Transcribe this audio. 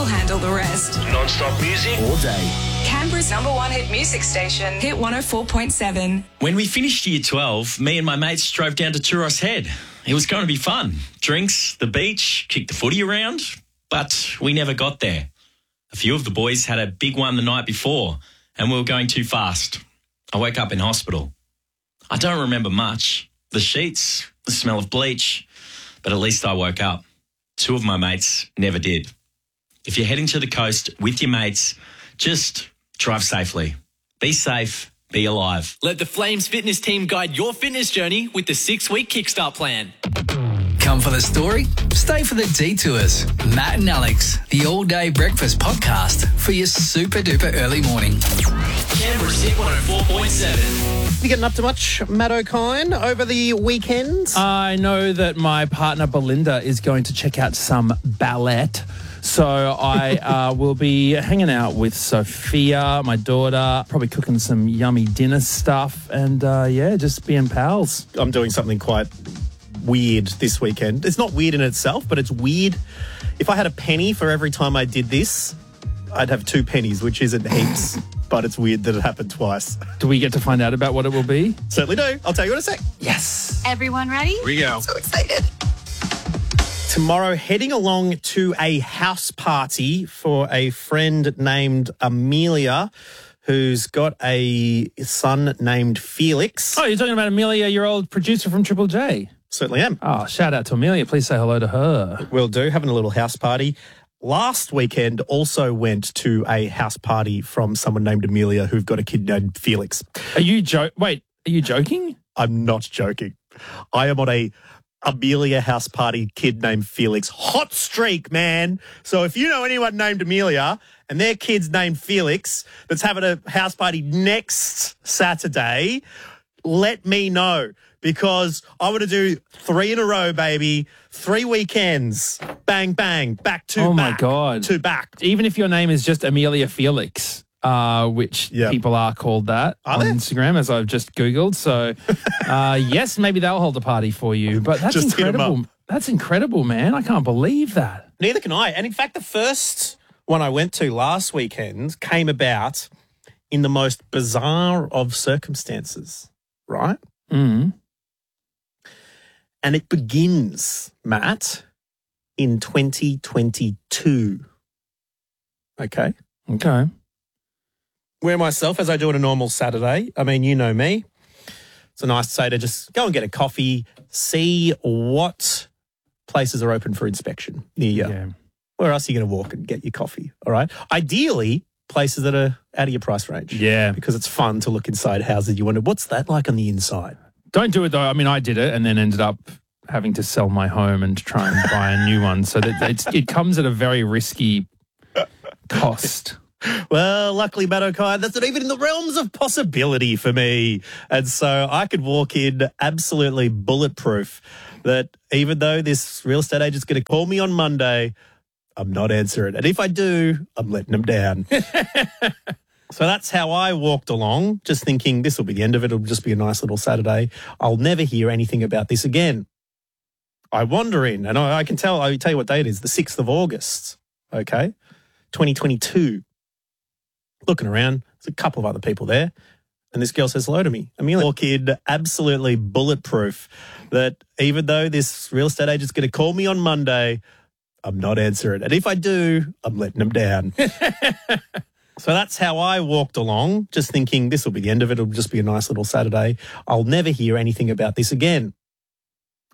we'll handle the rest. Non-stop music all day. Canberra's #1 hit music station, Hit 104.7. When we finished year 12, me and my mates drove down to Turos Head. It was going to be fun. Drinks, the beach, kick the footy around, but we never got there. A few of the boys had a big one the night before and we were going too fast. I woke up in hospital. I don't remember much. The sheets, the smell of bleach, but at least I woke up. Two of my mates never did. If you're heading to the coast with your mates, just drive safely. Be safe, be alive. Let the Flames fitness team guide your fitness journey with the 6-week Kickstart plan. Come for the story, stay for the detours. Matt and Alex, the all-day breakfast podcast for your super-duper early morning. Canberra's Hit 104.7. You getting up to much, Matt O'Kine, over the weekend? I know that my partner Belinda is going to check out some ballet. So I will be hanging out with Sophia, my daughter, probably cooking some yummy dinner stuff and, just being pals. I'm doing something quite weird this weekend. It's not weird in itself, but it's weird. If I had a penny for every time I did this, I'd have 2 pennies, which isn't heaps, but it's weird that it happened twice. Do we get to find out about what it will be? Certainly do. I'll tell you in a sec. Yes. Everyone ready? Here we go. So excited. Tomorrow, heading along to a house party for a friend named Amelia, who's got a son named Felix. Oh, you're talking about Amelia, your old producer from Triple J? Certainly am. Oh, shout out to Amelia. Please say hello to her. Will do. Having a little house party. Last weekend also went to a house party from someone named Amelia who've got a kid named Felix. Are you joking? I'm not joking. I am on a Amelia house party, kid named Felix. Hot streak, man. So if you know anyone named Amelia and their kid's named Felix that's having a house party next Saturday, let me know because I want to do 3 in a row, baby. 3 weekends. Bang, bang. Back to back. Oh, my God. To back. Even if your name is just Amelia Felix, which people are called that on Instagram, as I've just Googled. So, yes, maybe they'll hold a party for you. But that's Just hit 'em incredible. up. That's incredible, man. I can't believe that. Neither can I. And in fact, the first one I went to last weekend came about in the most bizarre of circumstances, right? Mm. And it begins, Matt, in 2022. Okay? Okay. Where myself, as I do on a normal Saturday, I mean, you know me. It's a nice day to just go and get a coffee, see what places are open for inspection near you. Yeah. Where else are you going to walk and get your coffee, all right? Ideally, places that are out of your price range. Yeah. Because it's fun to look inside houses. You wonder, what's that like on the inside? Don't do it, though. I mean, I did it and then ended up having to sell my home and try and buy a new one. So that it comes at a very risky cost. Well, luckily, Matt O'Kine, that's not even in the realms of possibility for me. And so I could walk in absolutely bulletproof that even though this real estate agent's going to call me on Monday, I'm not answering. And if I do, I'm letting them down. So that's how I walked along, just thinking this will be the end of it. It'll just be a nice little Saturday. I'll never hear anything about this again. I wander in, and I'll tell you what day it is, the 6th of August, okay, 2022. Looking around, there's a couple of other people there, and this girl says hello to me. Amelia, walk in absolutely bulletproof that even though this real estate agent's going to call me on Monday, I'm not answering. And if I do, I'm letting them down. So that's how I walked along, just thinking this will be the end of it. It'll just be a nice little Saturday. I'll never hear anything about this again.